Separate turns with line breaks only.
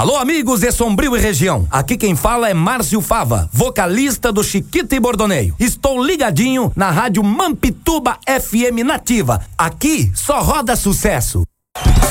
Alô, amigos de Sombrio e região. Aqui quem fala é Márcio Fava, vocalista do Chiquita e Bordoneio. Estou ligadinho na rádio Mampituba FM Nativa. Aqui só roda sucesso.